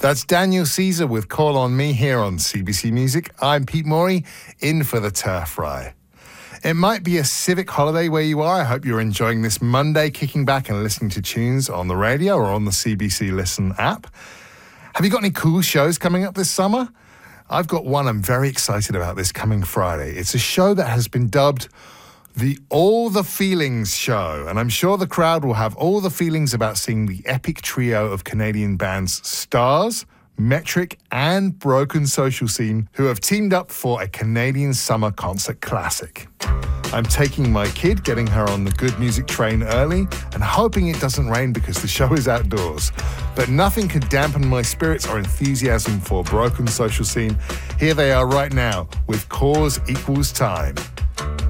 That's Daniel Caesar with Call on Me here on CBC Music. I'm Pete Morey, in for the Turf Fry. It might be a civic holiday where you are. I hope you're enjoying this Monday, kicking back and listening to tunes on the radio or on the CBC Listen app. Have you got any cool shows coming up this summer? I've got one I'm very excited about this coming Friday. It's a show that has been dubbed the All the Feelings Show, and I'm sure the crowd will have all the feelings about seeing the epic trio of Canadian bands Stars, Metric and Broken Social Scene, who have teamed up for a Canadian summer concert classic. I'm taking my kid, getting her on the good music train early, and hoping it doesn't rain because the show is outdoors. But nothing could dampen my spirits or enthusiasm for Broken Social Scene. Here they are right now with Cause Equals Time.